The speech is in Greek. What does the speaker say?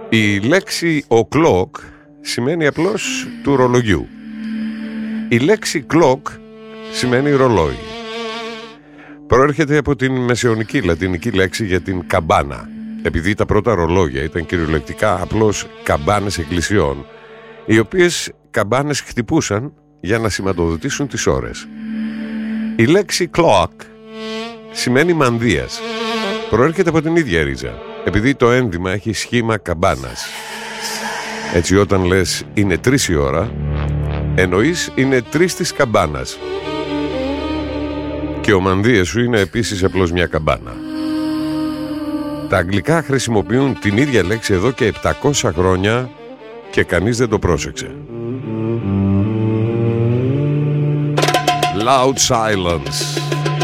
Η λέξη o'clock σημαίνει απλώς του ρολογιού. Η λέξη clock σημαίνει ρολόι. Προέρχεται από την μεσαιωνική λατινική λέξη για την καμπάνα, επειδή τα πρώτα ρολόγια ήταν κυριολεκτικά απλώς καμπάνες εκκλησιών, οι οποίες καμπάνες χτυπούσαν για να σηματοδοτήσουν τις ώρες. Η λέξη clock σημαίνει μανδύας. Προέρχεται από την ίδια ρίζα, επειδή το ένδυμα έχει σχήμα καμπάνας. Έτσι όταν λες είναι 3 η ώρα, εννοείς είναι 3 της καμπάνας. Και ο μανδύας σου είναι επίσης απλώς μια καμπάνα. Τα αγγλικά χρησιμοποιούν την ίδια λέξη εδώ και 700 χρόνια και κανείς δεν το πρόσεξε. Loud silence.